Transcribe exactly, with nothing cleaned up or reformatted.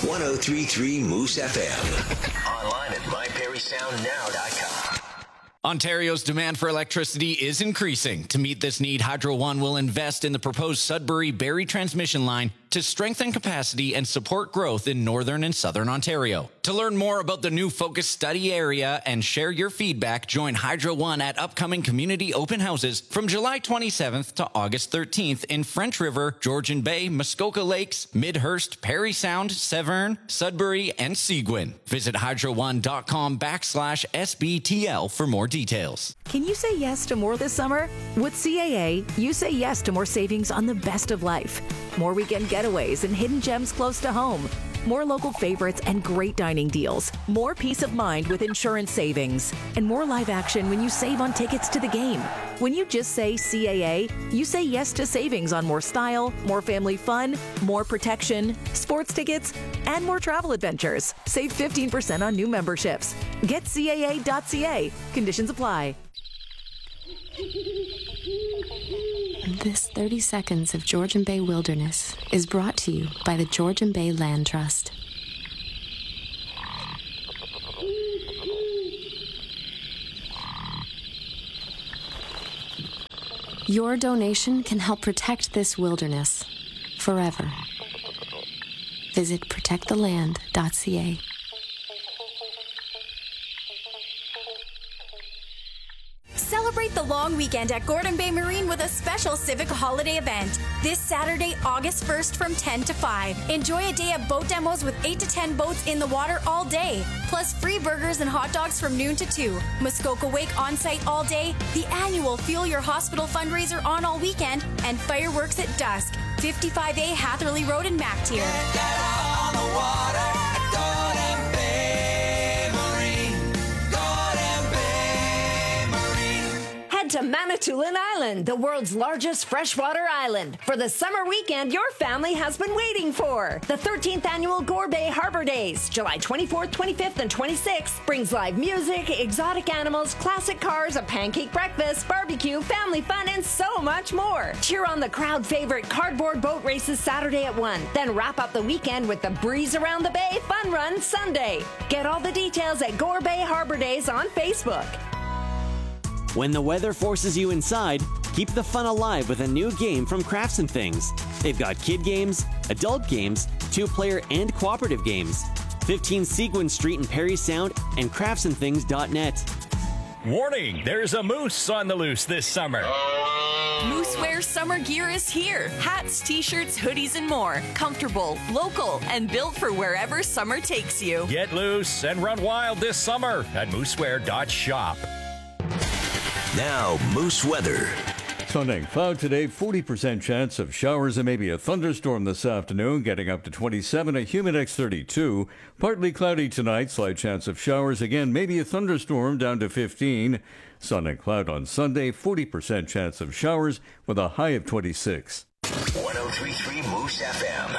one oh three point three Moose F M. Online at my perry sound now dot com. Ontario's demand for electricity is increasing. To meet this need, Hydro One will invest in the proposed Sudbury-Barrie transmission line to strengthen capacity and support growth in northern and southern Ontario. To learn more about the new focus study area and share your feedback, join Hydro One at upcoming community open houses from July twenty-seventh to August thirteenth in French River, Georgian Bay, Muskoka Lakes, Midhurst, Parry Sound, Severn, Sudbury, and Seguin. Visit hydro one dot com backslash S B T L for more details. Can you say yes to more this summer? With C A A, you say yes to more savings on the best of life. More weekend getaways and hidden gems close to home. More local favorites and great dining deals. More peace of mind with insurance savings. And more live action when you save on tickets to the game. When you just say C A A, you say yes to savings on more style, more family fun, more protection, sports tickets, and more travel adventures. Save fifteen percent on new memberships. Get C A A dot C A. Conditions apply. This thirty seconds of Georgian Bay Wilderness is brought to you by the Georgian Bay Land Trust. Your donation can help protect this wilderness forever. Visit protect the land dot C A. Celebrate the long weekend at Gordon Bay Marine with a special Civic Holiday event. This Saturday, August first from ten to five. Enjoy a day of boat demos with eight to ten boats in the water all day. Plus free burgers and hot dogs from noon to two. Muskoka Wake on-site all day. The annual Fuel Your Hospital fundraiser on all weekend. And fireworks at dusk. fifty-five A Hatherley Road in Mactier. To Manitoulin Island, the world's largest freshwater island, for the summer weekend your family has been waiting for. The thirteenth annual Gore Bay Harbor Days, July twenty-fourth, twenty-fifth, and twenty-sixth, brings live music, exotic animals, classic cars, a pancake breakfast, barbecue, family fun, and so much more. Cheer on the crowd favorite cardboard boat races Saturday at one, then wrap up the weekend with the Breeze Around the Bay Fun Run Sunday. Get all the details at Gore Bay Harbor Days on Facebook. When the weather forces you inside, keep the fun alive with a new game from Crafts and Things. They've got kid games, adult games, two-player and cooperative games. fifteen Seguin Street in Parry Sound and crafts and things dot net. Warning, there's a moose on the loose this summer. Moosewear summer gear is here. Hats, t-shirts, hoodies, and more. Comfortable, local, and built for wherever summer takes you. Get loose and run wild this summer at moosewear dot shop. Now, Moose weather. Sunday, cloud today, forty percent chance of showers and maybe a thunderstorm this afternoon, getting up to twenty-seven, a Humidex thirty-two. Partly cloudy tonight, slight chance of showers, again, maybe a thunderstorm down to fifteen. Sun and cloud on Sunday, forty percent chance of showers with a high of twenty-six. one oh three point three Moose F M.